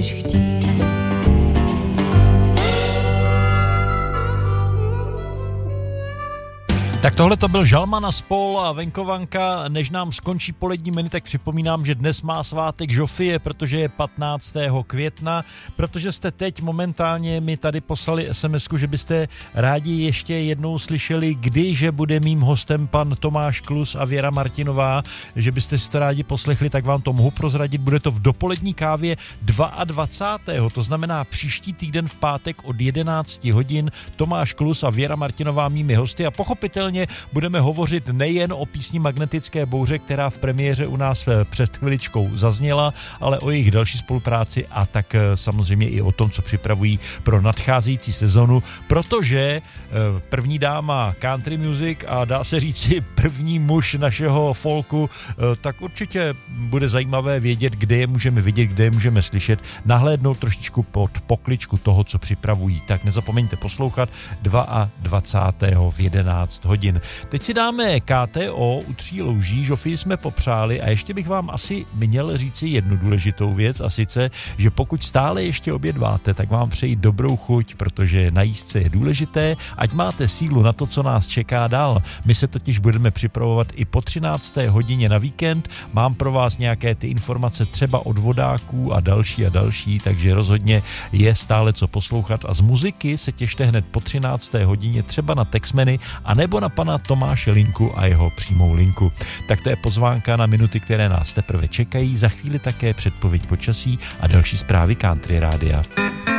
budeš chtít. Tak tohle to byl Žalman a spol a Venkovanka. Než nám skončí polední menu, tak připomínám, že dnes má svátek Žofie, protože je 15. května, protože jste teď momentálně mi tady poslali SMS-ku, že byste rádi ještě jednou slyšeli, že bude mým hostem pan Tomáš Klus a Věra Martinová, že byste si to rádi poslechli, tak vám to mohu prozradit. Bude to v dopolední kávě 22. To znamená příští týden v pátek od 11 hodin. Tomáš Klus a Věra Martinová mými hosty a pochopitelně budeme hovořit nejen o písni Magnetické bouře, která v premiéře u nás před chviličkou zazněla, ale o jejich další spolupráci a tak samozřejmě i o tom, co připravují pro nadcházející sezonu, protože první dáma country music a dá se říci první muž našeho folku, tak určitě bude zajímavé vědět, kde je můžeme vidět, kde je můžeme slyšet, nahlédnout trošičku pod pokličku toho, co připravují. Tak nezapomeňte poslouchat 22. v 11 hodin. Teď si dáme KTO u Tří louží, Žofii jsme popřáli a ještě bych vám asi měl říci jednu důležitou věc a sice, že pokud stále ještě obědváte, tak vám přeji dobrou chuť, protože najíst se je důležité, ať máte sílu na to, co nás čeká dál. My se totiž budeme připravovat i po 13. hodině na víkend, mám pro vás nějaké ty informace třeba od vodáků a další, takže rozhodně je stále co poslouchat a z muziky se těšte hned po 13. hodině třeba na Texmeny a nebo na pana Tomáše Linku a jeho přímou linku. Tak to je pozvánka na minuty, které nás teprve čekají, za chvíli také předpověď počasí a další zprávy Country Rádia.